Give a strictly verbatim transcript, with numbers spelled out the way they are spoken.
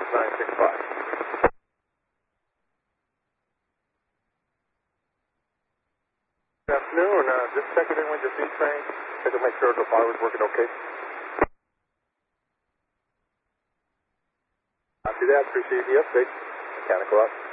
nine six five. Good afternoon. Uh, just checking in with your feed train. Check to make sure the power is working okay. Copy that. Appreciate the update. Mechanical up.